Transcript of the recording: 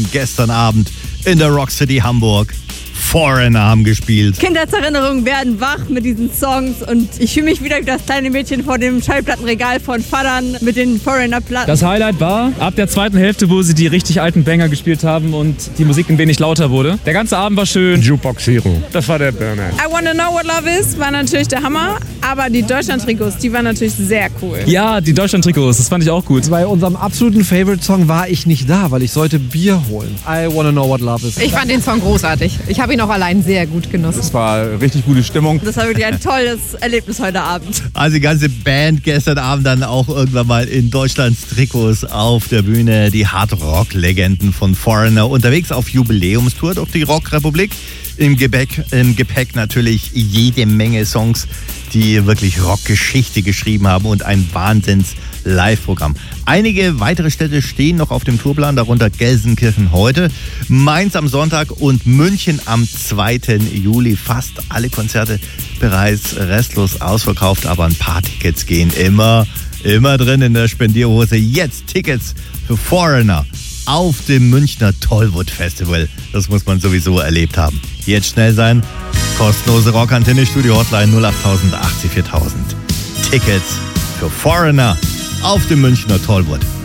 und gestern Abend in der Rock City Hamburg. Foreigner haben gespielt. Kindheitserinnerungen werden wach mit diesen Songs und ich fühle mich wieder wie das kleine Mädchen vor dem Schallplattenregal von Vatern mit den Foreigner-Platten. Das Highlight war ab der zweiten Hälfte, wo sie die richtig alten Banger gespielt haben und die Musik ein wenig lauter wurde. Der ganze Abend war schön. Jukebox Hero, das war der Burner. I Wanna Know What Love Is war natürlich der Hammer, aber die Deutschland-Trikots, die waren natürlich sehr cool. Ja, die Deutschland-Trikots, das fand ich auch gut. Bei unserem absoluten Favorite-Song war ich nicht da, weil ich sollte Bier holen. I Wanna Know What Love Is. Ich fand den Song großartig. Ich habe ihn auch allein sehr gut genossen. Es war richtig gute Stimmung. Das war wirklich ein tolles Erlebnis heute Abend. Also die ganze Band gestern Abend dann auch irgendwann mal in Deutschlands Trikots auf der Bühne. Die Hard-Rock-Legenden von Foreigner unterwegs auf Jubiläumstour durch die Rockrepublik. Im Gepäck natürlich jede Menge Songs, die wirklich Rockgeschichte geschrieben haben und ein Wahnsinns-Live-Programm. Einige weitere Städte stehen noch auf dem Tourplan, darunter Gelsenkirchen heute, Mainz am Sonntag und München am 2. Juli. Fast alle Konzerte bereits restlos ausverkauft, aber ein paar Tickets gehen immer drin in der Spendierhose. Jetzt Tickets für Foreigner auf dem Münchner Tollwood Festival. Das muss man sowieso erlebt haben. Jetzt schnell sein. Kostenlose Rockantenne Studio Hotline 08000 80 4000. Tickets für Foreigner auf dem Münchner Tollwood.